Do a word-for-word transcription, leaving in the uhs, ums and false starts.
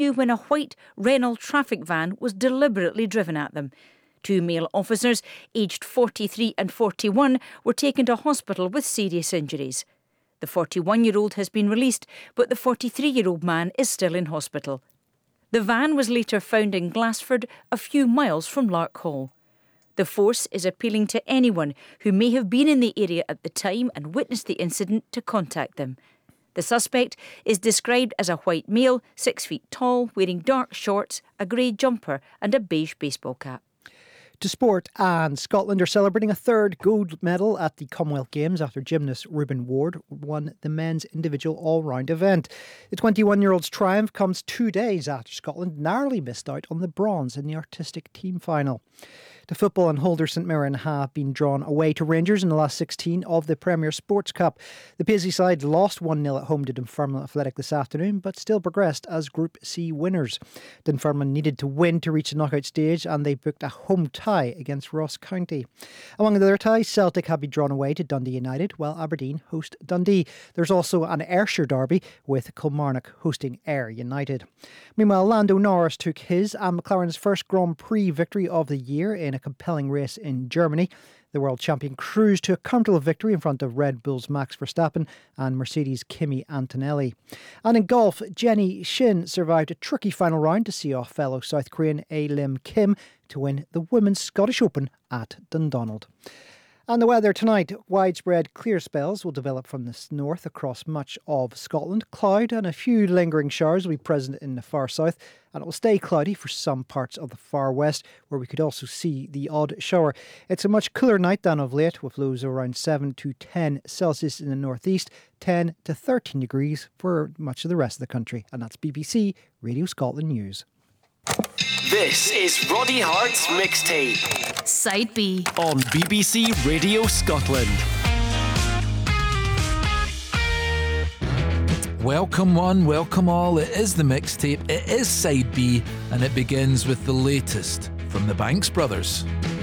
two when a white Renault traffic van was deliberately driven at them. Two male officers, aged forty-three and forty-one, were taken to hospital with serious injuries. The forty-one-year-old has been released, but the forty-three-year-old man is still in hospital. The van was later found in Glassford, a few miles from Larkhall. The force is appealing to anyone who may have been in the area at the time and witnessed the incident to contact them. The suspect is described as a white male, six feet tall, wearing dark shorts, a grey jumper and a beige baseball cap. To sport, and Scotland are celebrating a third gold medal at the Commonwealth Games after gymnast Ruben Ward won the men's individual all-round event. The twenty-one-year-old's triumph comes two days after Scotland narrowly missed out on the bronze in the artistic team final. The football and Holder St Mirren have been drawn away to Rangers in the last sixteen of the Premier Sports Cup. The Paisley side lost one nil at home to Dunfermline Athletic this afternoon, but still progressed as Group C winners. Dunfermline needed to win to reach the knockout stage, and they booked a home tie against Ross County. Among the other ties, Celtic have been drawn away to Dundee United, while Aberdeen host Dundee. There's also an Ayrshire derby with Kilmarnock hosting Ayr United. Meanwhile, Lando Norris took his and McLaren's first Grand Prix victory of the year in a compelling race in Germany. The world champion cruised to a comfortable victory in front of Red Bull's Max Verstappen and Mercedes' Kimi Antonelli. And in golf, Jenny Shin survived a tricky final round to see off fellow South Korean A Lim Kim to win the Women's Scottish Open at Dundonald. And the weather tonight, widespread clear spells will develop from the north across much of Scotland. Cloud and a few lingering showers will be present in the far south, and it will stay cloudy for some parts of the far west, where we could also see the odd shower. It's a much cooler night than of late, with lows of around seven to ten Celsius in the northeast, ten to thirteen degrees for much of the rest of the country. And that's B B C Radio Scotland News. This is Roddy Hart's Mixtape. Side B. On B B C Radio Scotland. Welcome one, welcome all. It is the Mixtape, it is Side B, and it begins with the latest from the Banks Brothers.